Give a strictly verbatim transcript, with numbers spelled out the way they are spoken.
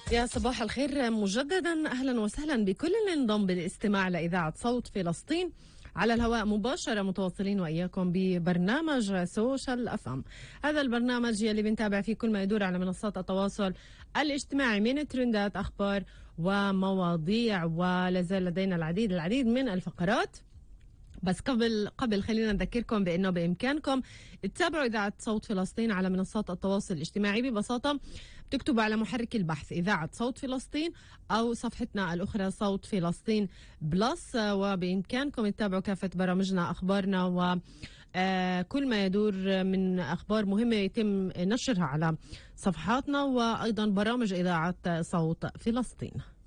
يا صباح الخير مجددا، أهلا وسهلا بكل اللي انضم بالاستماع لإذاعة صوت فلسطين على الهواء مباشرة، متواصلين وإياكم ببرنامج سوشيال أف أم. هذا البرنامج يلي بنتابع فيه كل ما يدور على منصات التواصل الاجتماعي من ترندات، أخبار ومواضيع، ولازال لدينا العديد العديد من الفقرات. بس قبل قبل خلينا نذكركم بأنه بإمكانكم تتابعوا إذاعة صوت فلسطين على منصات التواصل الاجتماعي. ببساطة بتكتبوا على محرك البحث إذاعة صوت فلسطين أو صفحتنا الأخرى صوت فلسطين بلس، وبإمكانكم تتابعوا كافة برامجنا، أخبارنا وكل ما يدور من أخبار مهمة يتم نشرها على صفحاتنا، وأيضا برامج إذاعة صوت فلسطين.